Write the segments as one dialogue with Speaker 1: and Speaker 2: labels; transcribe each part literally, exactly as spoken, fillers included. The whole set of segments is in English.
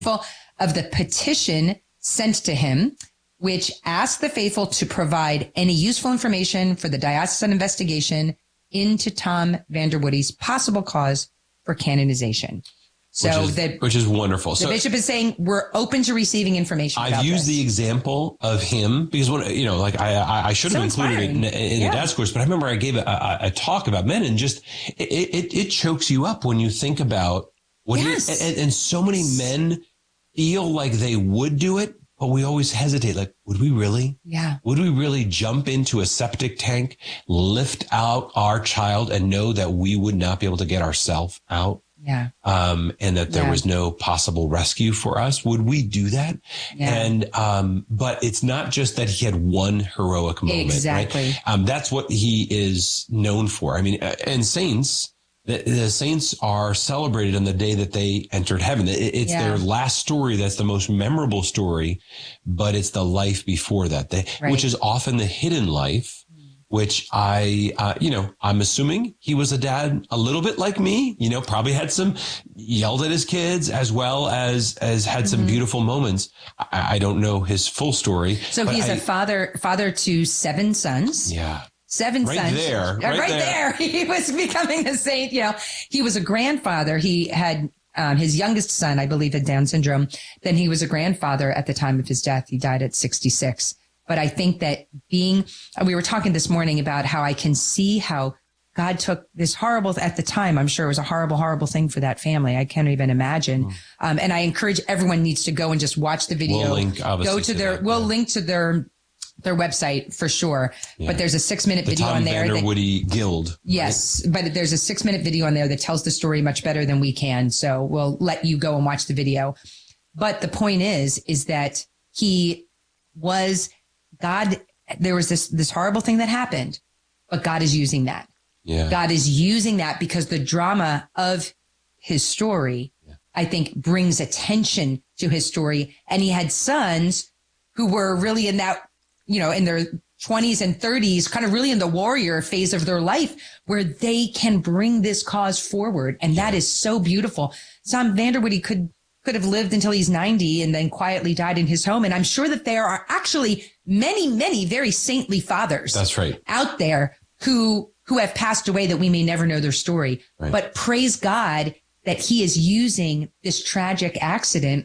Speaker 1: of the petition sent to him, which asked the faithful to provide any useful information for the diocesan investigation into Tom Vanderwoody's possible cause for canonization. So
Speaker 2: which is,
Speaker 1: the,
Speaker 2: which is wonderful.
Speaker 1: The
Speaker 2: so,
Speaker 1: bishop is saying we're open to receiving information.
Speaker 2: I've
Speaker 1: about
Speaker 2: used
Speaker 1: this.
Speaker 2: the example of him because when, you know, like I, I, I should have
Speaker 1: So
Speaker 2: included
Speaker 1: inspiring.
Speaker 2: it in, in
Speaker 1: Yeah.
Speaker 2: the dad's course, but I remember I gave a, a, a talk about men and just it, it, it chokes you up when you think about what
Speaker 1: Yes.
Speaker 2: he, and, and so many men feel like they would do it, but we always hesitate. Like, would we really?
Speaker 1: Yeah.
Speaker 2: Would we really jump into a septic tank, lift out our child and know that we would not be able to get ourselves out?
Speaker 1: Yeah.
Speaker 2: Um, and that there
Speaker 1: Yeah.
Speaker 2: was no possible rescue for us. Would we do that?
Speaker 1: Yeah.
Speaker 2: And, um, but it's not just that he had one heroic moment,
Speaker 1: Exactly.
Speaker 2: right? Um, that's what he is known for. I mean, uh, and saints, the, the saints are celebrated on the day that they entered heaven. It, it's
Speaker 1: Yeah.
Speaker 2: their last story. That's the most memorable story, but it's the life before that, they,
Speaker 1: Right.
Speaker 2: which is often the hidden life. Which I, uh, you know, I'm assuming he was a dad a little bit like me, you know, probably had some yelled at his kids as well as, as had some
Speaker 1: Mm-hmm.
Speaker 2: beautiful moments. I, I don't know his full story.
Speaker 1: So
Speaker 2: but
Speaker 1: he's
Speaker 2: I-
Speaker 1: a father, father to seven sons.
Speaker 2: Yeah.
Speaker 1: Seven
Speaker 2: Right
Speaker 1: sons.
Speaker 2: there,
Speaker 1: Uh,
Speaker 2: right
Speaker 1: Right,
Speaker 2: there.
Speaker 1: there. He was becoming a saint. You know, he was a grandfather. He had um, his youngest son, I believe, had Down syndrome. Then he was a grandfather at the time of his death. He died at sixty-six. But I think that being, we were talking this morning about how I can see how God took this horrible, at the time, I'm sure it was a horrible, horrible thing for that family. I can't even imagine.
Speaker 2: Mm.
Speaker 1: Um, and I encourage everyone needs to go and just watch the video.
Speaker 2: We'll link, obviously,
Speaker 1: go to
Speaker 2: to
Speaker 1: their,
Speaker 2: that,
Speaker 1: we'll
Speaker 2: yeah.
Speaker 1: link to their, their website for sure.
Speaker 2: Yeah.
Speaker 1: But there's a six minute
Speaker 2: The
Speaker 1: video
Speaker 2: Tom
Speaker 1: on there. that-
Speaker 2: Vanderwoody Guild.
Speaker 1: Yes, but there's a six minute video on there that tells the story much better than we can. So we'll let you go and watch the video. But the point is, is that he was God. There was this, this horrible thing that happened, but God is using that.
Speaker 2: Yeah.
Speaker 1: God is using that because the drama of his story,
Speaker 2: Yeah.
Speaker 1: I think, brings attention to his story. And he had sons who were really in that, you know, in their twenties and thirties, kind of really in the warrior phase of their life, where they can bring this cause forward. And that is so beautiful. Tom Vanderwoody could could have lived until he's ninety and then quietly died in his home. And I'm sure that there are actually many, many very saintly fathers
Speaker 2: That's right.
Speaker 1: out there who who have passed away that we may never know their story.
Speaker 2: Right.
Speaker 1: But praise God that he is using this tragic accident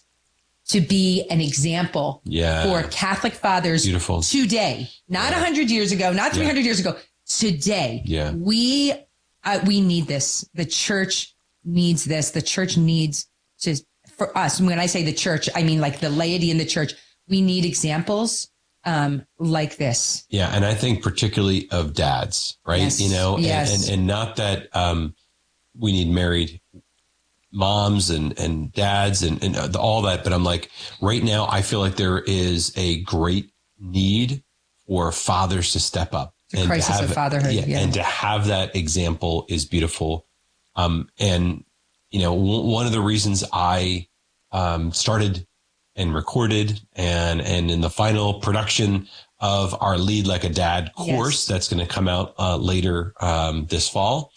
Speaker 1: to be an example
Speaker 2: Yeah.
Speaker 1: for Catholic fathers
Speaker 2: Beautiful.
Speaker 1: today, not a
Speaker 2: Yeah.
Speaker 1: hundred years ago, not three hundred
Speaker 2: Yeah.
Speaker 1: years ago, today.
Speaker 2: Yeah.
Speaker 1: We, uh, we need this. The church needs this. The church needs to, for us. When I say the church, I mean like the laity in the church. We need examples, um, like this.
Speaker 2: Yeah. And I think particularly of dads, right?
Speaker 1: Yes.
Speaker 2: You know,
Speaker 1: Yes.
Speaker 2: and, and, and not that, um, we need married moms and, and dads and, and all that. But I'm like, right now, I feel like there is a great need for fathers to step up.
Speaker 1: The crisis of fatherhood, yeah.
Speaker 2: And to have that example is beautiful. Um, and, you know, w- one of the reasons I um, started and recorded and, and in the final production of our Lead Like a Dad course
Speaker 1: Yes.
Speaker 2: that's going to come out uh, later um, this fall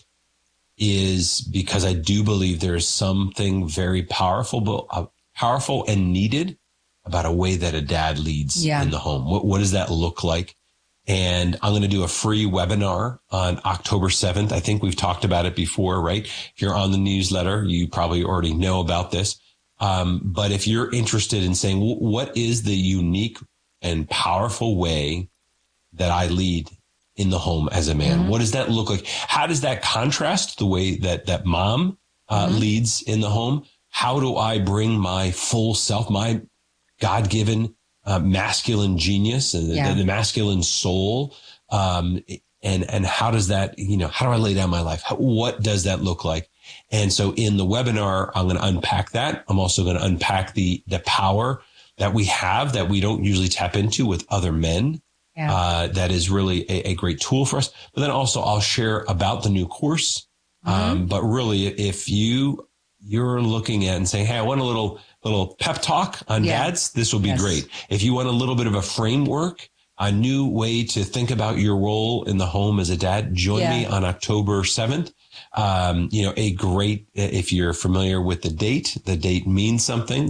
Speaker 2: is because I do believe there is something very powerful, but uh, powerful and needed about a way that a dad leads
Speaker 1: Yeah.
Speaker 2: in the home. What, what does that look like? And I'm going to do a free webinar on October seventh. I think we've talked about it before, right? If you're on the newsletter, you probably already know about this. Um, but if you're interested in saying, w- what is the unique and powerful way that I lead in the home as a man?
Speaker 1: Mm-hmm.
Speaker 2: What does that look like? How does that contrast the way that, that mom uh,
Speaker 1: Mm-hmm.
Speaker 2: leads in the home? How do I bring my full self, my God-given uh, masculine genius and
Speaker 1: Yeah.
Speaker 2: the, the masculine soul? Um, and, and how does that, you know, how do I lay down my life? How, what does that look like? And so in the webinar, I'm going to unpack that. I'm also going to unpack the, the power that we have that we don't usually tap into with other men.
Speaker 1: Yeah.
Speaker 2: Uh, that is really a, a great tool for us. But then also I'll share about the new course. Um, but really, if you, you're looking at and saying, hey, I want a little, little pep talk on
Speaker 1: Yeah.
Speaker 2: dads, this will be
Speaker 1: Yes.
Speaker 2: great. If you want a little bit of a framework, a new way to think about your role in the home as a dad. Join
Speaker 1: Yeah.
Speaker 2: me on October seventh. Um, you know, a great, if you're familiar with the date, the date means something.